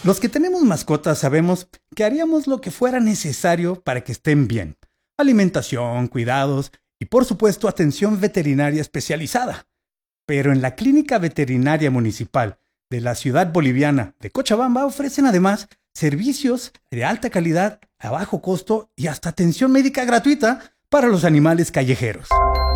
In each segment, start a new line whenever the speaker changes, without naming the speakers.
Los que tenemos mascotas sabemos que haríamos lo que fuera necesario para que estén bien. Alimentación, cuidados y por supuesto atención veterinaria especializada. Pero en la Clínica Veterinaria Municipal de la ciudad boliviana de Cochabamba ofrecen además servicios de alta calidad, a bajo costo y hasta atención médica gratuita para los animales callejeros.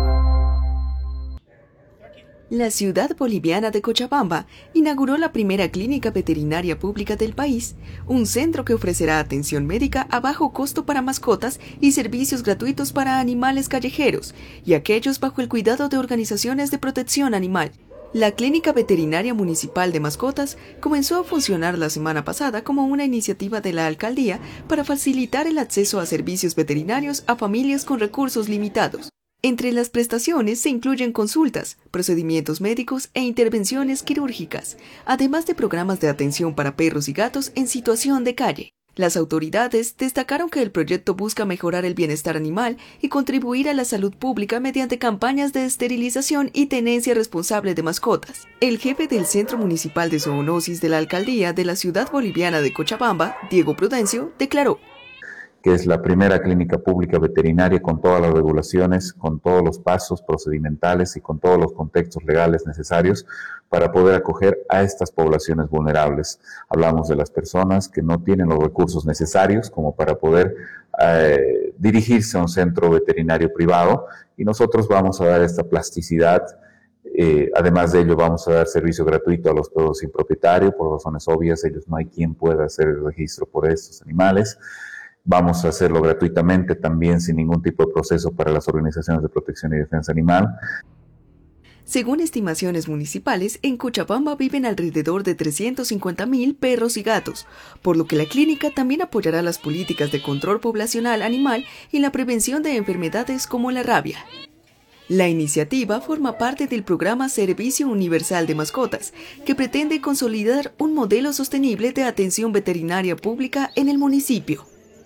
La ciudad boliviana de Cochabamba inauguró la primera clínica veterinaria pública del país, un centro que ofrecerá atención médica a bajo costo para mascotas y servicios gratuitos para animales callejeros y aquellos bajo el cuidado de organizaciones de protección animal. La Clínica Veterinaria Municipal de Mascotas comenzó a funcionar la semana pasada como una iniciativa de la alcaldía para facilitar el acceso a servicios veterinarios a familias con recursos limitados. Entre las prestaciones se incluyen consultas, procedimientos médicos e intervenciones quirúrgicas, además de programas de atención para perros y gatos en situación de calle. Las autoridades destacaron que el proyecto busca mejorar el bienestar animal y contribuir a la salud pública mediante campañas de esterilización y tenencia responsable de mascotas. El jefe del Centro Municipal de Zoonosis de la Alcaldía de la ciudad boliviana de Cochabamba, Diego Prudencio, declaró
que es la primera clínica pública veterinaria con todas las regulaciones, con todos los pasos procedimentales y con todos los contextos legales necesarios para poder acoger a estas poblaciones vulnerables. Hablamos de las personas que no tienen los recursos necesarios como para poder dirigirse a un centro veterinario privado y nosotros vamos a dar esta plasticidad. Además de ello, vamos a dar servicio gratuito a los perros sin propietario, por razones obvias, ellos no hay quien pueda hacer el registro por estos animales. Vamos a hacerlo gratuitamente también sin ningún tipo de proceso para las organizaciones de protección y defensa animal.
Según estimaciones municipales, en Cochabamba viven alrededor de 350.000 perros y gatos, por lo que la clínica también apoyará las políticas de control poblacional animal y la prevención de enfermedades como la rabia. La iniciativa forma parte del programa Servicio Universal de Mascotas, que pretende consolidar un modelo sostenible de atención veterinaria pública en el municipio.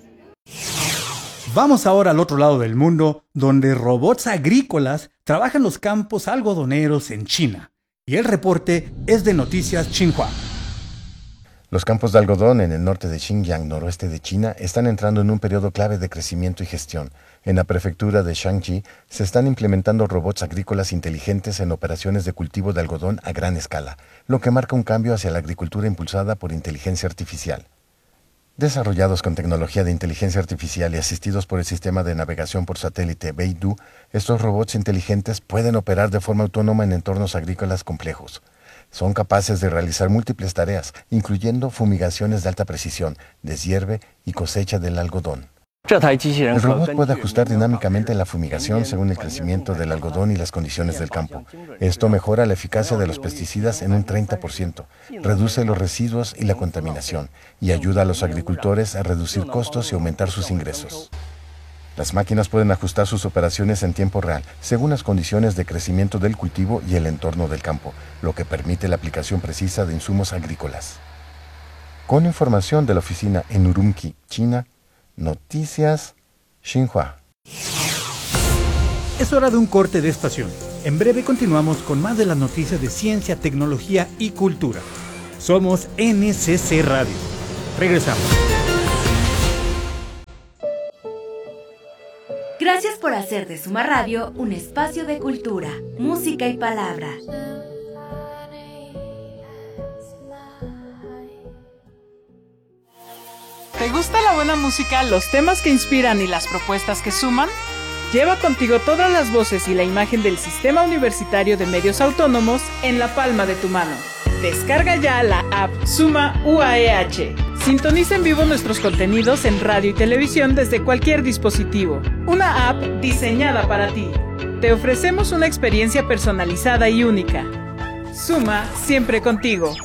Vamos ahora al otro lado del mundo, donde robots agrícolas trabajan los campos algodoneros en China. Y el reporte es de Noticias Xinhua.
Los campos de algodón en el norte de Xinjiang, noroeste de China, están entrando en un periodo clave de crecimiento y gestión. En la prefectura de Shaanxi se están implementando robots agrícolas inteligentes en operaciones de cultivo de algodón a gran escala, lo que marca un cambio hacia la agricultura impulsada por inteligencia artificial. Desarrollados con tecnología de inteligencia artificial y asistidos por el sistema de navegación por satélite Beidou, estos robots inteligentes pueden operar de forma autónoma en entornos agrícolas complejos. Son capaces de realizar múltiples tareas, incluyendo fumigaciones de alta precisión, deshierve y cosecha del algodón. El robot puede ajustar dinámicamente la fumigación según el crecimiento del algodón y las condiciones del campo. Esto mejora la eficacia de los pesticidas en un 30%, reduce los residuos y la contaminación, y ayuda a los agricultores a reducir costos y aumentar sus ingresos. Las máquinas pueden ajustar sus operaciones en tiempo real, según las condiciones de crecimiento del cultivo y el entorno del campo, lo que permite la aplicación precisa de insumos agrícolas. Con información de la oficina en Urumqi, China, Noticias Xinhua.
Es hora de un corte de estación. En breve continuamos con más de las noticias de ciencia, tecnología y cultura. Somos NCC Radio. Regresamos.
Gracias por hacer de Suma Radio un espacio de cultura, música y palabra.
¿Te gusta la buena música, los temas que inspiran y las propuestas que suman? Lleva contigo todas las voces y la imagen del Sistema Universitario de Medios Autónomos en la palma de tu mano. Descarga ya la app Suma UAEH. Sintoniza en vivo nuestros contenidos en radio y televisión desde cualquier dispositivo. Una app diseñada para ti. Te ofrecemos una experiencia personalizada y única. Suma siempre contigo.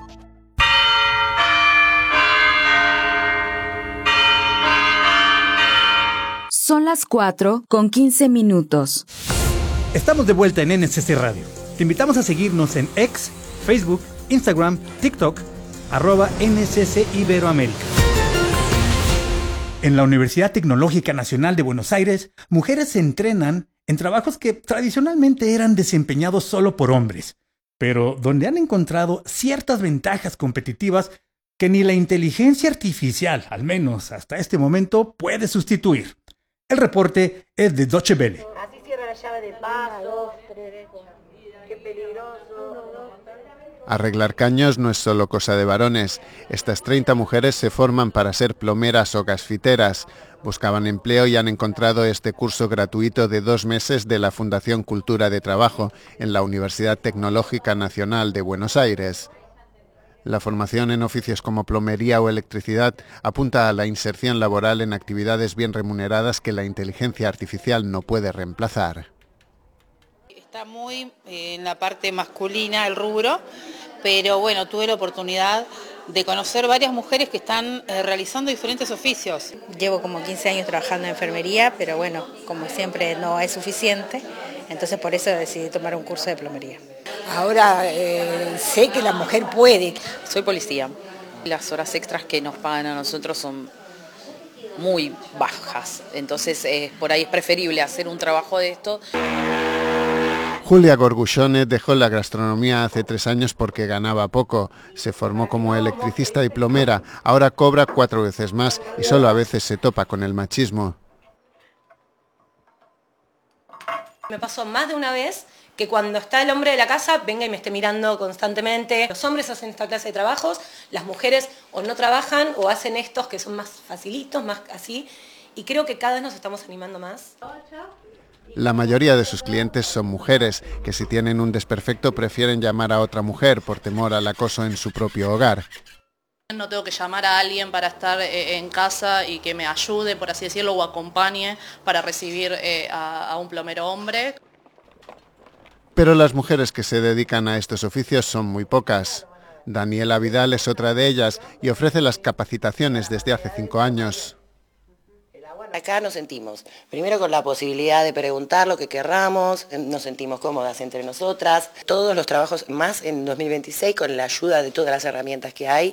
Son las 4:15.
Estamos de vuelta en NCC Radio. Te invitamos a seguirnos en X, Facebook, Instagram, TikTok, @NCC Iberoamérica. En la Universidad Tecnológica Nacional de Buenos Aires, mujeres se entrenan en trabajos que tradicionalmente eran desempeñados solo por hombres, pero donde han encontrado ciertas ventajas competitivas que ni la inteligencia artificial, al menos hasta este momento, puede sustituir. El reporte es de Deutsche Welle.
Así cierra la llave de paso. Qué peligroso.
Arreglar caños no es solo cosa de varones. Estas 30 mujeres se forman para ser plomeras o gasfiteras. Buscaban empleo y han encontrado este curso gratuito de 2 meses de la Fundación Cultura de Trabajo en la Universidad Tecnológica Nacional de Buenos Aires. La formación en oficios como plomería o electricidad apunta a la inserción laboral en actividades bien remuneradas que la inteligencia artificial no puede reemplazar.
Está muy en la parte masculina el rubro, pero bueno, tuve la oportunidad de conocer varias mujeres que están realizando diferentes oficios.
Llevo como 15 años trabajando en enfermería, pero bueno, como siempre no es suficiente, entonces por eso decidí tomar un curso de plomería.
Ahora sé que la mujer puede.
Soy policía. Las horas extras que nos pagan a nosotros son muy bajas, entonces por ahí es preferible hacer un trabajo de esto.
Julia Gorguchone dejó la gastronomía hace 3 años porque ganaba poco. Se formó como electricista y plomera. Ahora cobra 4 veces más y solo a veces se topa con el machismo.
Me pasó más de una vez que cuando está el hombre de la casa venga y me esté mirando constantemente. Los hombres hacen esta clase de trabajos, las mujeres o no trabajan o hacen estos que son más facilitos, más así. Y creo que cada vez nos estamos animando más.
La mayoría de sus clientes son mujeres, que si tienen un desperfecto prefieren llamar a otra mujer por temor al acoso en su propio hogar.
No tengo que llamar a alguien para estar en casa y que me ayude, por así decirlo, o acompañe para recibir a un plomero hombre.
Pero las mujeres que se dedican a estos oficios son muy pocas. Daniela Vidal es otra de ellas y ofrece las capacitaciones desde hace 5 años.
Acá nos sentimos, primero con la posibilidad de preguntar lo que querramos, nos sentimos cómodas entre nosotras. Todos los trabajos, más en 2026, con la ayuda de todas las herramientas que hay,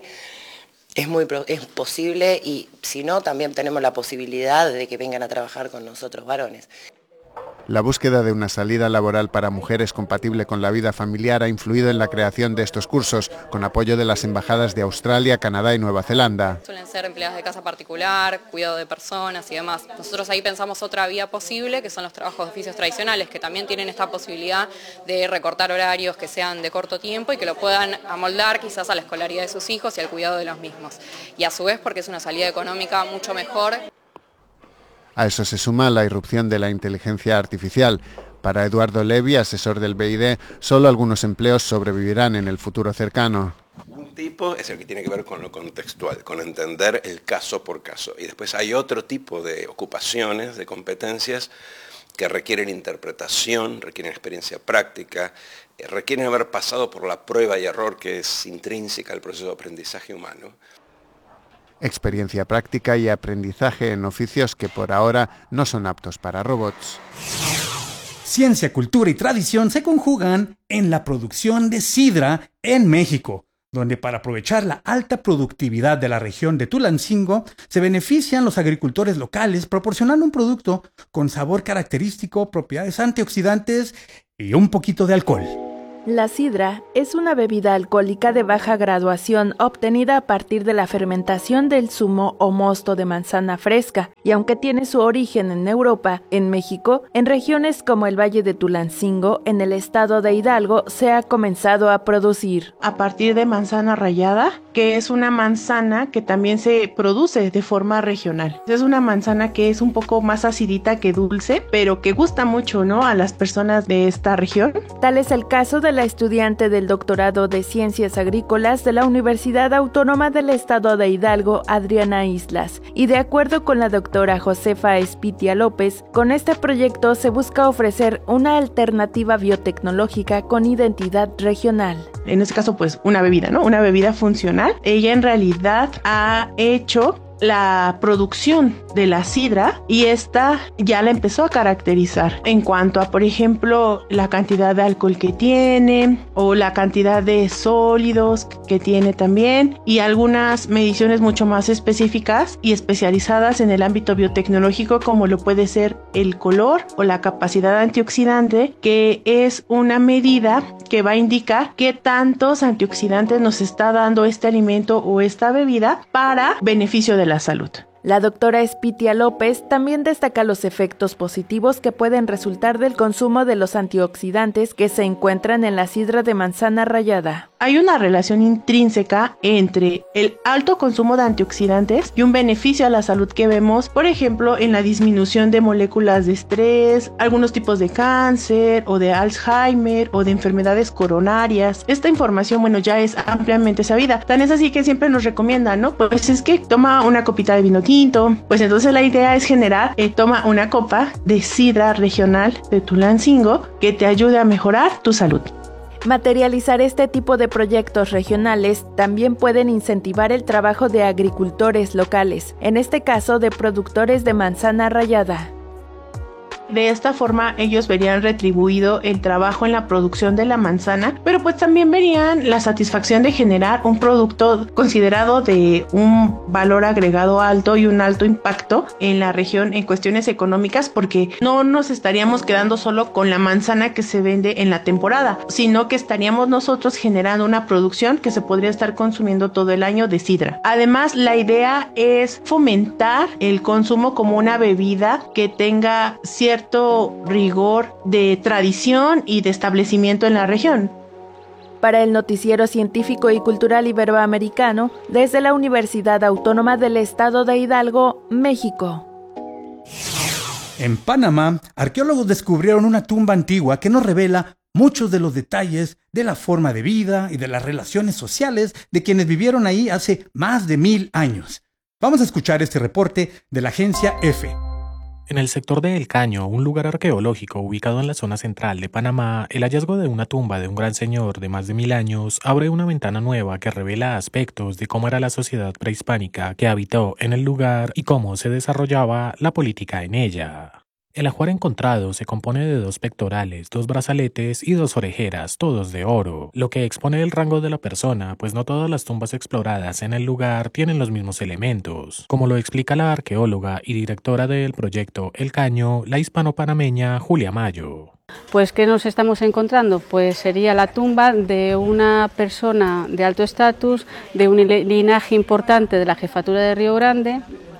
es posible y si no, también tenemos la posibilidad de que vengan a trabajar con nosotros varones.
La búsqueda de una salida laboral para mujeres compatible con la vida familiar ha influido en la creación de estos cursos, con apoyo de las embajadas de Australia, Canadá y Nueva Zelanda.
Suelen ser empleadas de casa particular, cuidado de personas y demás. Nosotros ahí pensamos otra vía posible, que son los trabajos de oficios tradicionales, que también tienen esta posibilidad de recortar horarios que sean de corto tiempo y que lo puedan amoldar quizás a la escolaridad de sus hijos y al cuidado de los mismos. Y a su vez porque es una salida económica mucho mejor.
A eso se suma la irrupción de la inteligencia artificial. Para Eduardo Levy, asesor del BID, solo algunos empleos sobrevivirán en el futuro cercano.
Un tipo es el que tiene que ver con lo contextual, con entender el caso por caso. Y después hay otro tipo de ocupaciones, de competencias, que requieren interpretación, requieren experiencia práctica, requieren haber pasado por la prueba y error que es intrínseca al proceso de aprendizaje humano.
Experiencia práctica y aprendizaje en oficios que por ahora no son aptos para robots.
Ciencia, cultura y tradición se conjugan en la producción de sidra en México, donde para aprovechar la alta productividad de la región de Tulancingo, se benefician los agricultores locales proporcionando un producto con sabor característico, propiedades antioxidantes y un poquito de alcohol.
La sidra es una bebida alcohólica de baja graduación obtenida a partir de la fermentación del zumo o mosto de manzana fresca, y aunque tiene su origen en Europa, en México, en regiones como el Valle de Tulancingo, en el estado de Hidalgo, se ha comenzado a producir.
A partir de manzana rallada, que es una manzana que también se produce de forma regional. Es una manzana que es un poco más acidita que dulce, pero que gusta mucho, ¿no?, a las personas de esta región.
Tal es el caso de la estudiante del doctorado de Ciencias Agrícolas de la Universidad Autónoma del Estado de Hidalgo, Adriana Islas. Y de acuerdo con la doctora Josefa Espitia López, con este proyecto se busca ofrecer una alternativa biotecnológica con identidad regional.
En este caso, pues, una bebida, ¿no? Una bebida funcional. Ella en realidad ha hecho la producción de la sidra y esta ya la empezó a caracterizar en cuanto a, por ejemplo, la cantidad de alcohol que tiene o la cantidad de sólidos que tiene también, y algunas mediciones mucho más específicas y especializadas en el ámbito biotecnológico, como lo puede ser el color o la capacidad antioxidante, que es una medida que va a indicar qué tantos antioxidantes nos está dando este alimento o esta bebida para beneficio de la salud.
La doctora Espitia López también destaca los efectos positivos que pueden resultar del consumo de los antioxidantes que se encuentran en la sidra de manzana rallada.
Hay una relación intrínseca entre el alto consumo de antioxidantes y un beneficio a la salud que vemos, por ejemplo, en la disminución de moléculas de estrés, algunos tipos de cáncer o de Alzheimer o de enfermedades coronarias. Esta información, ya es ampliamente sabida. Tan es así que siempre nos recomiendan, ¿no? Pues es que toma una copita de vino tinto. Pues entonces la idea es generar, toma una copa de sidra regional de Tulancingo que te ayude a mejorar tu salud.
Materializar este tipo de proyectos regionales también pueden incentivar el trabajo de agricultores locales, en este caso de productores de manzana rallada.
De esta forma ellos verían retribuido el trabajo en la producción de la manzana, pero pues también verían la satisfacción de generar un producto considerado de un valor agregado alto y un alto impacto en la región en cuestiones económicas, porque no nos estaríamos quedando solo con la manzana que se vende en la temporada, sino que estaríamos nosotros generando una producción que se podría estar consumiendo todo el año de sidra. Además, la idea es fomentar el consumo como una bebida que tenga cierto rigor de tradición y de establecimiento en la región.
Para el Noticiero Científico y Cultural Iberoamericano, desde la Universidad Autónoma del Estado de Hidalgo, México.
En Panamá, arqueólogos descubrieron una tumba antigua que nos revela muchos de los detalles de la forma de vida y de las relaciones sociales de quienes vivieron ahí hace más de 1000 años. Vamos a escuchar este reporte de la agencia EFE.
En el sector de El Caño, un lugar arqueológico ubicado en la zona central de Panamá, el hallazgo de una tumba de un gran señor de más de 1000 años abre una ventana nueva que revela aspectos de cómo era la sociedad prehispánica que habitó en el lugar y cómo se desarrollaba la política en ella. El ajuar encontrado se compone de 2 pectorales, 2 brazaletes y 2 orejeras, todos de oro, lo que expone el rango de la persona, pues no todas las tumbas exploradas en el lugar tienen los mismos elementos, como lo explica la arqueóloga y directora del proyecto El Caño, la hispano-panameña Julia Mayo.
Pues, ¿qué nos estamos encontrando? Pues sería la tumba de una persona de alto estatus, de un linaje importante de la jefatura de Río Grande,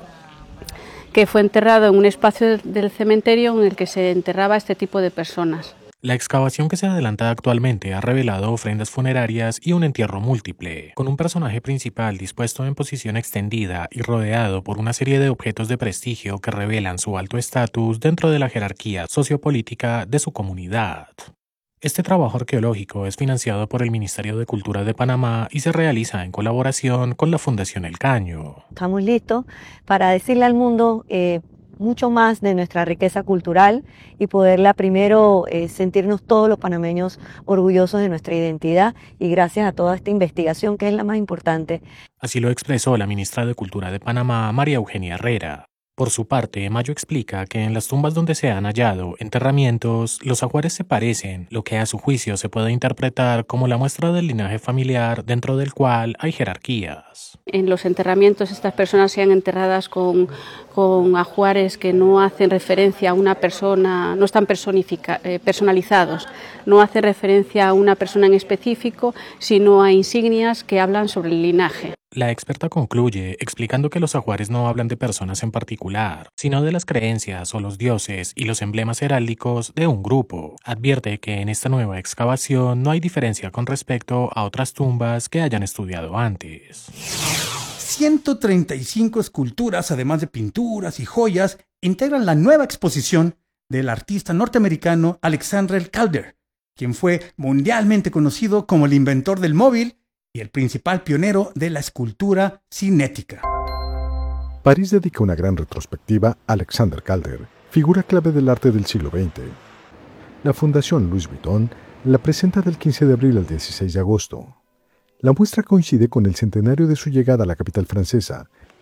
que fue enterrado en un espacio del cementerio en el que se enterraba este tipo de personas.
La excavación que se adelanta actualmente ha revelado ofrendas funerarias y un entierro múltiple, con un personaje principal dispuesto en posición extendida y rodeado por una serie de objetos de prestigio que revelan su alto estatus dentro de la jerarquía sociopolítica de su comunidad. Este trabajo arqueológico es financiado por el Ministerio de Cultura de Panamá y se realiza en colaboración con la Fundación El Caño.
Estamos listos para decirle al mundo mucho más de nuestra riqueza cultural y poderla primero sentirnos todos los panameños orgullosos de nuestra identidad, y gracias a toda esta investigación que es la más importante.
Así lo expresó la ministra de Cultura de Panamá, María Eugenia Herrera. Por su parte, Mayo explica que en las tumbas donde se han hallado enterramientos, los ajuares se parecen, lo que a su juicio se puede interpretar como la muestra del linaje familiar dentro del cual hay jerarquías.
En los enterramientos estas personas sean enterradas con ajuares que no hacen referencia a una persona, no están personalizados, no hace referencia a una persona en específico, sino a insignias que hablan sobre el linaje.
La experta concluye explicando que los ajuares no hablan de personas en particular, sino de las creencias o los dioses y los emblemas heráldicos de un grupo. Advierte que en esta nueva excavación no hay diferencia con respecto a otras tumbas que hayan estudiado antes.
135 esculturas, además de pinturas y joyas, integran la nueva exposición del artista norteamericano Alexander Calder, quien fue mundialmente conocido como el inventor del móvil y el principal pionero de la escultura cinética.
París dedica una gran retrospectiva a Alexander Calder, figura clave del arte del siglo XX. La Fundación Louis Vuitton la presenta del 15 de abril al 16 de agosto. La muestra coincide con el centenario de su llegada a la capital francesa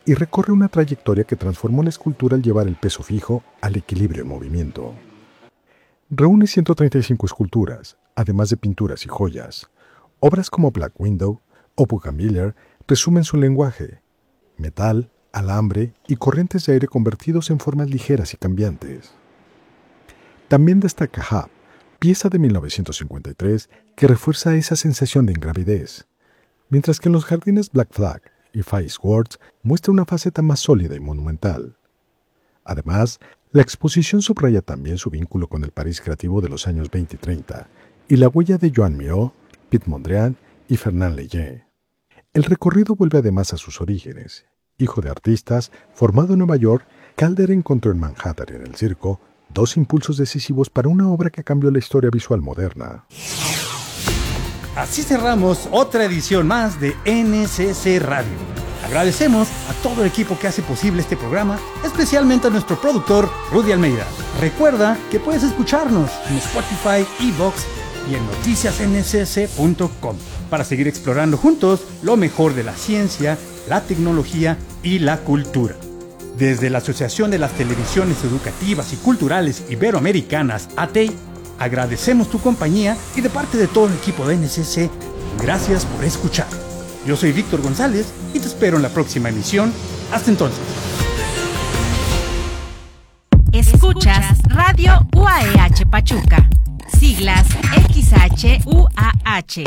y recorre una trayectoria que transformó la escultura al llevar el peso fijo al equilibrio en movimiento. Reúne 135 esculturas, además de pinturas y joyas. Obras como Black Window o Bugamiller resumen su lenguaje: metal, alambre y corrientes de aire convertidos en formas ligeras y cambiantes. También destaca Hub, pieza de 1953 que refuerza esa sensación de ingravidez, mientras que en los jardines Black Flag y Five Swords muestra una faceta más sólida y monumental. Además, la exposición subraya también su vínculo con el París creativo de los años 20 y 30 y la huella de Joan Miró, Piet Mondrian y Fernand Léger. El recorrido vuelve además a sus orígenes. Hijo de artistas, formado en Nueva York, Calder encontró en Manhattan y en el circo dos impulsos decisivos para una obra que cambió la historia visual moderna.
Así cerramos otra edición más de NCC Radio. Agradecemos a todo el equipo que hace posible este programa, especialmente a nuestro productor Rudy Almeida. Recuerda que puedes escucharnos en Spotify, iVoox y en noticiasncc.com para seguir explorando juntos lo mejor de la ciencia, la tecnología y la cultura. Desde la Asociación de las Televisiones Educativas y Culturales Iberoamericanas, ATEI, agradecemos tu compañía y de parte de todo el equipo de NCC, gracias por escuchar. Yo soy Víctor González y te espero en la próxima emisión. Hasta entonces.
Escuchas Radio UAEH Pachuca. Siglas XHUAH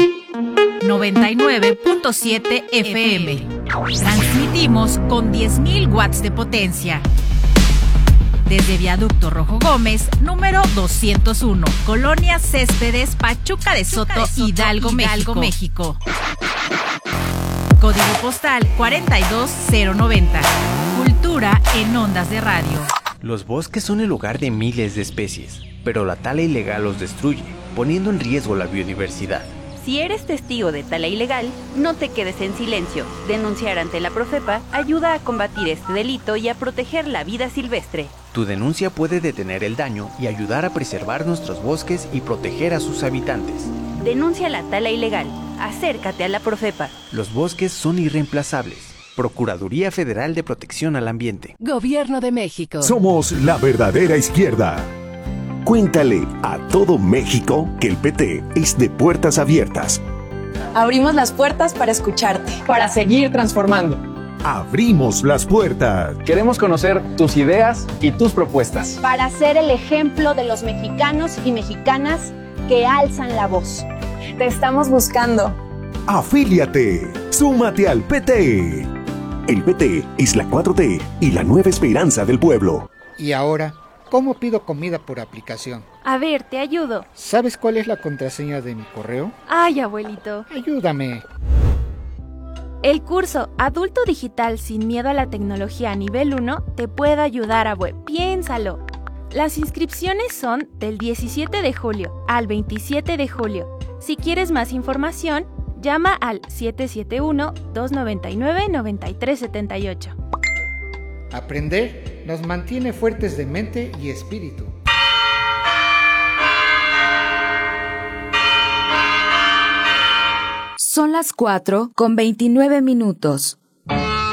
99.7 FM. Transmitimos con 10.000 watts de potencia. Desde Viaducto Rojo Gómez, número 201, Colonia Céspedes, Pachuca de Soto, Hidalgo, México. Código postal 42090. Cultura en ondas de radio.
Los bosques son el hogar de miles de especies, pero la tala ilegal los destruye, poniendo en riesgo la biodiversidad.
Si eres testigo de tala ilegal, no te quedes en silencio. Denunciar ante la Profepa ayuda a combatir este delito y a proteger la vida silvestre.
Tu denuncia puede detener el daño y ayudar a preservar nuestros bosques y proteger a sus habitantes.
Denuncia la tala ilegal. Acércate a la Profepa.
Los bosques son irreemplazables. Procuraduría Federal de Protección al Ambiente.
Gobierno de México.
Somos la verdadera izquierda. Cuéntale a todo México que el PT es de puertas abiertas.
Abrimos las puertas para escucharte.
Para seguir transformando.
Abrimos las puertas.
Queremos conocer tus ideas y tus propuestas.
Para ser el ejemplo de los mexicanos y mexicanas que alzan la voz.
Te estamos buscando.
Afíliate. Súmate al PT. El PT es la 4T y la nueva esperanza del pueblo.
Y ahora, ¿cómo pido comida por aplicación?
A ver, te ayudo.
¿Sabes cuál es la contraseña de mi correo?
Ay, abuelito.
Ayúdame.
El curso Adulto Digital sin miedo a la tecnología a nivel 1 te puede ayudar, abue. Piénsalo. Las inscripciones son del 17 de julio al 27 de julio. Si quieres más información, llama al 771-299-9378.
Aprender nos mantiene fuertes de mente y espíritu.
Son las 4:29.